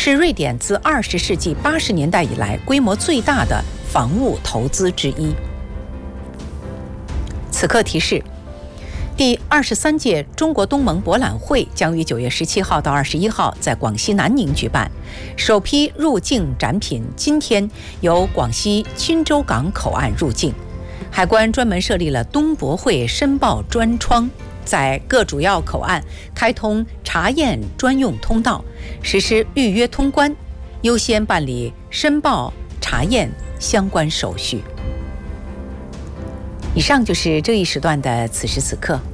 是瑞典自20世纪80年代以来规模最大的房屋投资之一。此刻提示：第23届中国东盟博览会将于9月17号到21号在广西南宁举办，首批入境展品今天由广西钦州港口岸入境。海关专门设立了东博会申报专窗，在各主要口岸开通查验专用通道，实施预约通关，优先办理申报查验相关手续。以上就是这一时段的此时此刻，